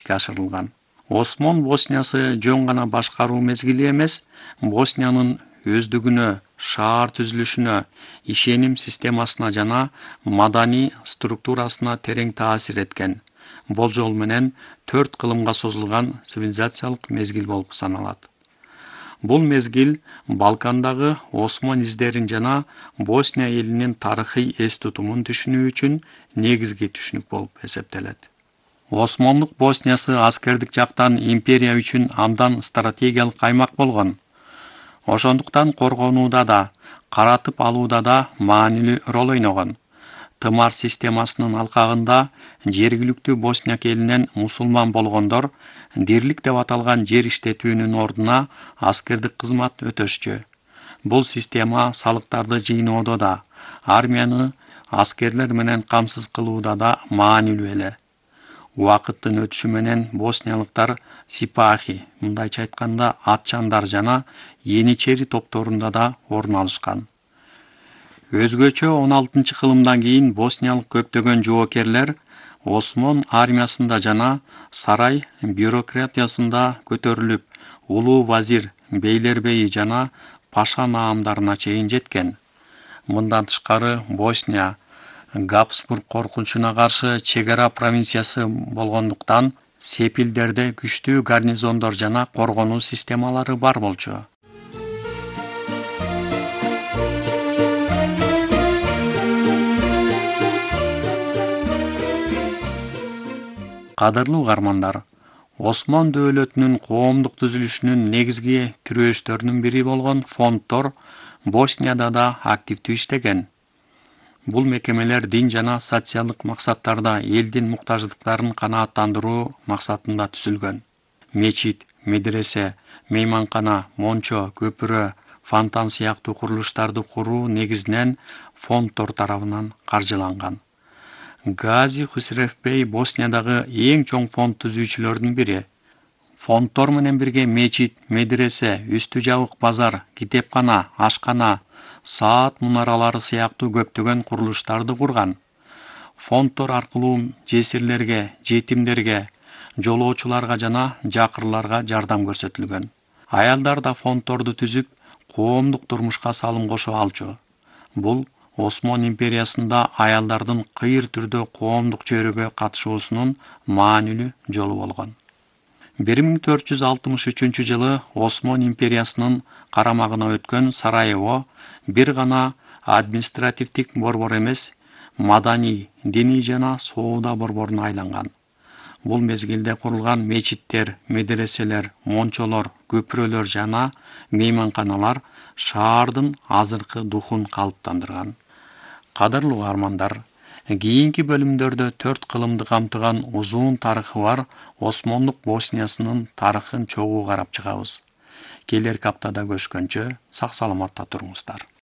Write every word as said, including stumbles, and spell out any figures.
ашырылган. Осмон Босниясы жөн гана башкаруу мезгили эмес, Босниянын өздүгүнө, шаар түзүлүшүнө, ишеним системасына жана маданий структурасына терең таасир эткен. Болжол менен төрт кылымга созулган цивилизациялык мезгил болуп саналат. Бул мезгил Балкандагы Осмон издерин жана Босния элинин тарыхый эс тутумун түшүнүү үчүн негизги түшүнүк болуп эсептелет. Осмондук Босниясы аскердик жактан империя үчүн абдан стратегиялык аймак болгон. Ошондуктан коргонууда да, каратып алууда да маанилүү роль ойногон. Тымар системасынын алкагында жергиликтүү Босняк элинен мусулман болгондор дирлик деп аталган жер иштетүүнүн ордуна аскердик кызмат өтөшчү. Бул система салыктарды жыйноодо да, армияны аскерлер менен камсыз кылууда да маанилүү эле. Убакыттын өтүшү менен босниялыктар сипахи, мындайча айтканда атчандар жана еничери топторунда да орун алышкан. Өзгөчө он алтынчы кылымдан кийин босниялык көптөгөн жоокерлер Осмон армиясында жана сарай бюрократиясында көтөрүлүп, улуу вазир, бейлербейи жана паша наамдарына чейин жеткен. Мындан тышкары Босния Габсбург коркунучуна каршы чек ара провинциясы болгондуктан сепилдерде күчтүү гарнизондор жана коргонуу системалары бар болчу. Кадырлуу угармандар, Осмон дөөлөтүнүн коомдук түзүлүшүнүн негизги тирөөчтөрүнүн бири болгон фонддор Боснияда да активдүү иштеген. Бул мекемелер дин жана социалдык максаттарда элдин муктаждыктарын канааттандыруу максатында түзүлгөн. Мечит, медресе, мейманкана, мончо, көпүрө, фонтан сыяктуу курулуштарды куруу негизинен фонддор тарабынан каржыланган. Гази Хусревбей Босниядагы эң чоң фонд түзүүчүлөрдүн бири. Фонддор менен бирге мечит, медресе, үстү жабык базар, китепкана, ашкана, саат мунаралары сыяктуу көптөгөн курулуштарды курган. Фонддор аркылуу жесирлерге, жетимдерге, жолоочуларга жана жакырларга жардам көрсөтүлгөн. Аялдар да фонддорду түзүп, коомдук турмушка салым кошо алчу. Бул Осмон империясында аялдардын кыйыр түрдө коомдук чөйрөгө катышуусунун маанилүү жолу болгон. бир миң төрт жүз алтымыш үчүнчү жылы Осмон империясынын карамагына өткөн Сараево бир гана административдик борбор эмес, маданий, диний жана соода борборуна айланган. Бул мезгилде курулган мечиттер, медреселер, мончолор, көпүрөлөр жана мейманканалар шаардын азыркы духун калыптандырган. Кадырлуу угармандар, кийинки бөлүмдөрдө төрт кылымды камтыган узун тарыхы бар Осмондук Босниясынын тарыхын чогуу карап чыгабыз. Келерки аптада көрүшкөнчө сак саламатта туруңуздар.